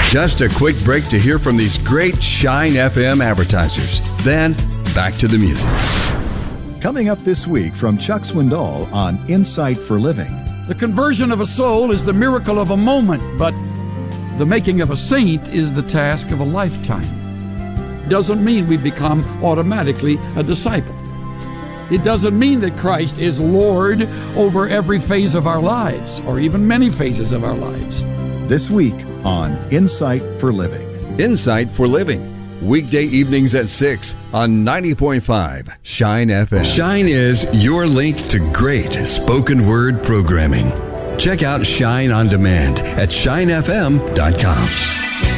Just a quick break to hear from these great Shine FM advertisers. Then, back to the music. Coming up this week from Chuck Swindoll on Insight for Living. The conversion of a soul is the miracle of a moment, but the making of a saint is the task of a lifetime. Doesn't mean we become automatically a disciple. It doesn't mean that Christ is Lord over every phase of our lives, or even many phases of our lives. This week on Insight for Living. Insight for Living, weekday evenings at 6 on 90.5 Shine FM. Shine is your link to great spoken word programming. Check out Shine on Demand at shinefm.com.